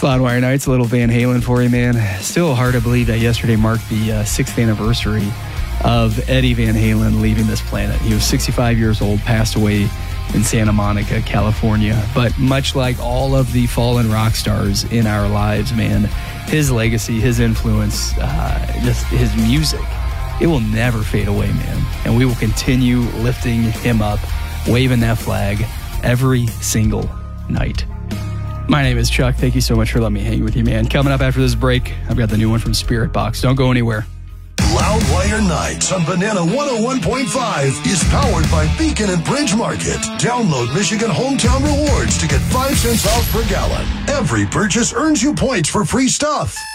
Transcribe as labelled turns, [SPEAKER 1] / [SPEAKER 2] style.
[SPEAKER 1] Loudwire Nights, a little Van Halen for you, man. Still hard to believe that yesterday marked the 6th anniversary of Eddie Van Halen leaving this planet. He was 65 years old, passed away in Santa Monica, California. But much like all of the fallen rock stars in our lives, man, his legacy, his influence, just his music, it will never fade away, man. And we will continue lifting him up, waving that flag every single night. My name is Chuck. Thank you so much for letting me hang with you, man. Coming up after this break, I've got the new one from Spirit Box. Don't go anywhere.
[SPEAKER 2] Loudwire Nights on Banana 101.5 is powered by Beacon and Bridge Market. Download Michigan Hometown Rewards to get 5 cents off per gallon. Every purchase earns you points for free stuff.